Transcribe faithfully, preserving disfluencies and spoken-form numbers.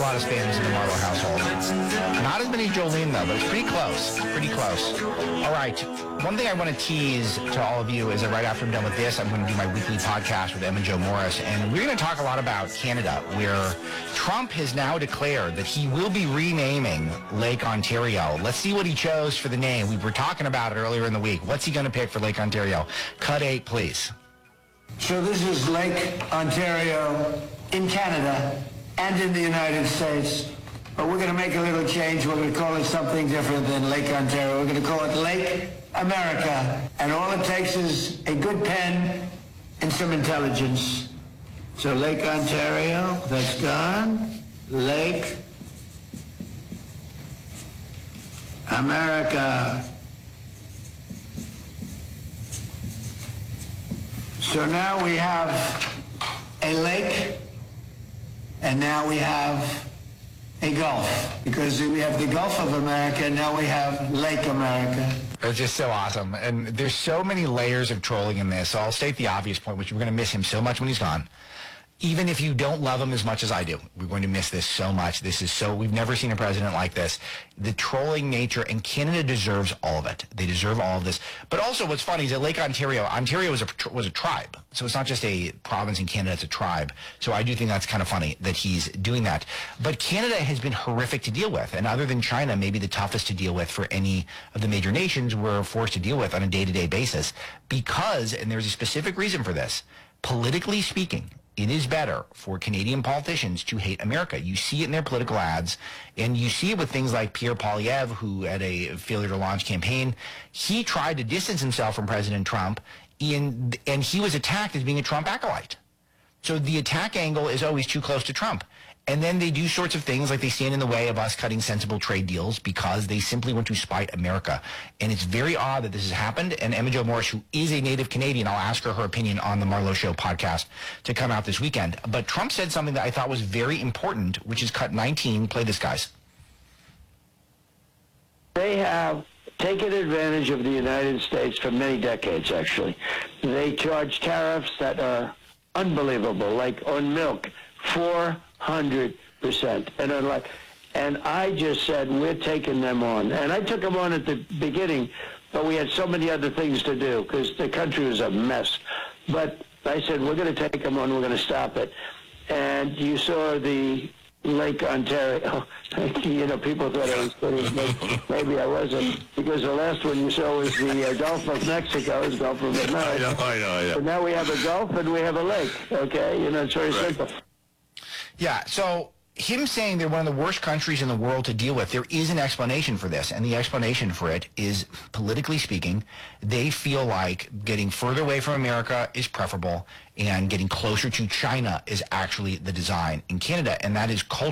lot of Spanish in the Marlowe household. Not as many as Jolene, though, but it's pretty close. Pretty close. All right. One thing I want to tease to all of you is that right after I'm done with this, I'm going to do my weekly podcast with Em and Joe Morris, and we're going to talk a lot about Canada, where Trump has now declared that he will be renaming Lake Ontario. Let's see what he chose for the name. We were talking about it earlier in the week. What's he going to pick for Lake Ontario? Cut eight, please. So this is Lake Ontario in Canada and in the United States. But we're going to make a little change. We're going to call it something different than Lake Ontario. We're going to call it Lake America. And all it takes is a good pen and some intelligence. So Lake Ontario, that's gone. Lake America. So now we have a lake, and now we have a Gulf, because we have the Gulf of America, and now we have Lake America. It's just so awesome. And there's so many layers of trolling in this. So I'll state the obvious point, which we're going to miss him so much when he's gone. Even if you don't love him as much as I do, we're going to miss this so much. This is so, we've never seen a president like this. The trolling nature, and Canada deserves all of it. They deserve all of this. But also what's funny is that Lake Ontario, Ontario was a, was a tribe. So it's not just a province in Canada, it's a tribe. So I do think that's kind of funny that he's doing that. But Canada has been horrific to deal with. And other than China, maybe the toughest to deal with for any of the major nations we're forced to deal with on a day-to-day basis. Because, and there's a specific reason for this, politically speaking, it is better for Canadian politicians to hate America. You see it in their political ads, and you see it with things like Pierre Poilievre, who had a failure to launch campaign. He tried to distance himself from President Trump, in, and he was attacked as being a Trump acolyte. So the attack angle is always too close to Trump. And then they do sorts of things like they stand in the way of us cutting sensible trade deals because they simply want to spite America. And it's very odd that this has happened. And Emma Jo Morris, who is a native Canadian, I'll ask her her opinion on the Marlowe Show podcast to come out this weekend. But Trump said something that I thought was very important, which is cut nineteen. Play this, guys. They have taken advantage of the United States for many decades, actually. They charge tariffs that are unbelievable, like on milk, four hundred percent. And I'm like, and I just said, we're taking them on. And I took them on at the beginning, but we had so many other things to do because the country was a mess. But I said, we're going to take them on, we're going to stop it. And you saw the Lake Ontario. You know, people thought I was kidding, but maybe I wasn't, because the last one you saw was the uh, Gulf of Mexico, it's Gulf of America. I know, I know, yeah. So now we have a Gulf and we have a lake, okay? You know, it's very Right. simple. Yeah, so him saying they're one of the worst countries in the world to deal with, there is an explanation for this, and the explanation for it is, politically speaking, they feel like getting further away from America is preferable, and getting closer to China is actually the design in Canada, and that is culture.